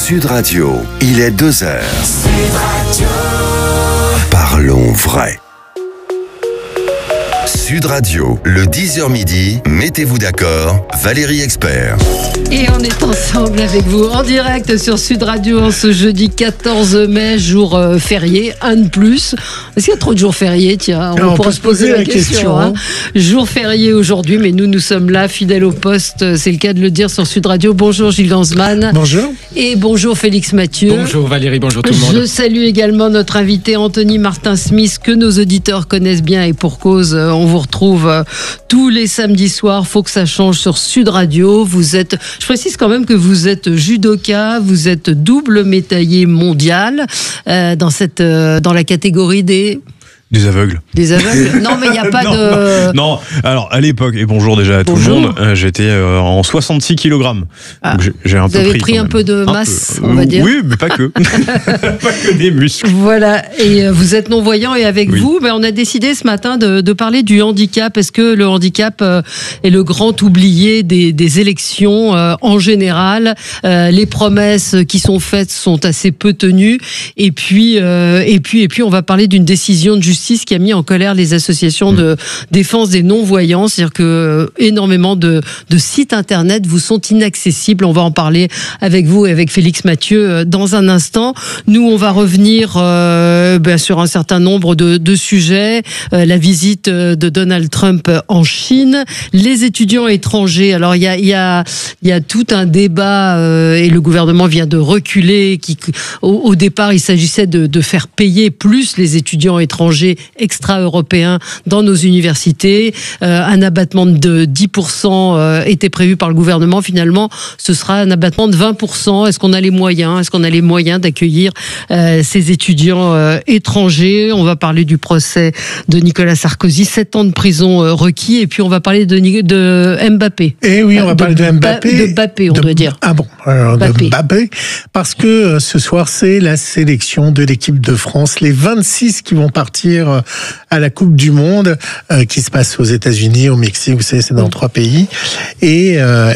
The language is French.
Sud Radio, il est 2h. Sud Radio. Parlons vrai. Sud Radio, le 10h midi, mettez-vous d'accord, Valérie Expert. Et on est ensemble avec vous en direct sur Sud Radio en ce jeudi 14 mai, jour férié, un de plus. Est-ce qu'il y a trop de jours fériés? Tiens, on pourra se poser la question. Hein. Jour férié aujourd'hui, mais nous sommes là, fidèles au poste, c'est le cas de le dire sur Sud Radio. Bonjour Gilles Gansman. Bonjour. Et bonjour Félix Mathieu. Bonjour Valérie, bonjour tout le monde. Je salue également notre invité Anthony Martin-Smith, que nos auditeurs connaissent bien et pour cause, on vous retrouve tous les samedis soirs. Faut que ça change sur Sud Radio. Je précise quand même que vous êtes judoka, vous êtes double médaillé mondial dans la catégorie des aveugles. Des aveugles? Non, mais il n'y a pas de... Non, alors à l'époque, et bonjour déjà à tout le monde, j'étais en 66 kg. Ah, j'ai un vous peu avez pris un peu de masse, on va dire. Oui, mais pas que. Pas que des muscles. Voilà, et vous êtes non-voyant et avec vous, on a décidé ce matin de parler du handicap. Est-ce que le handicap est le grand oublié des élections en général? Les promesses qui sont faites sont assez peu tenues. Et puis, on va parler d'une décision de justice qui a mis en colère les associations de défense des non-voyants. C'est-à-dire que énormément de sites internet vous sont inaccessibles. On va en parler avec vous et avec Félix Mathieu dans un instant. Nous, on va revenir sur un certain nombre de sujets. La visite de Donald Trump en Chine, les étudiants étrangers. Alors, il y a tout un débat et le gouvernement vient de reculer. Au départ, il s'agissait de faire payer plus les étudiants étrangers extra-européens dans nos universités. Un abattement de 10% était prévu par le gouvernement. Finalement, ce sera un abattement de 20%. Est-ce qu'on a les moyens? Est-ce qu'on a les moyens d'accueillir ces étudiants étrangers? On va parler du procès de Nicolas Sarkozy, 7 ans de prison requis. Et puis, on va parler de Mbappé. Et oui, on va parler de Mbappé. De Mbappé, on doit dire. Ah bon, alors de Mbappé. Parce que ce soir, c'est la sélection de l'équipe de France. Les 26 qui vont partir à la Coupe du Monde qui se passe aux États-Unis, au Mexique, vous savez, c'est dans 3 pays. Et